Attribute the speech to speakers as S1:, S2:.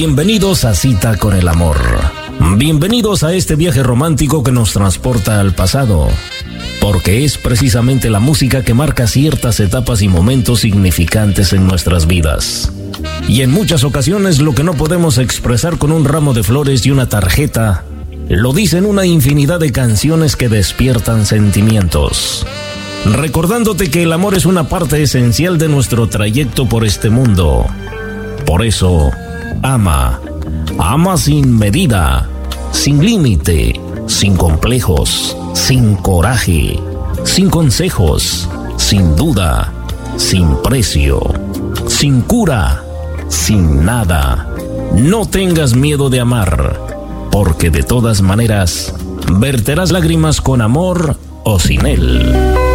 S1: Bienvenidos a Cita con el Amor. Bienvenidos a este viaje romántico que nos transporta al pasado, porque es precisamente la música que marca ciertas etapas y momentos significantes en nuestras vidas. Y en muchas ocasiones lo que no podemos expresar con un ramo de flores y una tarjeta, lo dicen una infinidad de canciones que despiertan sentimientos. Recordándote que el amor es una parte esencial de nuestro trayecto por este mundo. Por eso, ama sin medida, sin límite, sin complejos, sin coraje, sin consejos, sin duda, sin precio, sin cura, sin nada. No tengas miedo de amar, porque de todas maneras, verterás lágrimas con amor o sin él.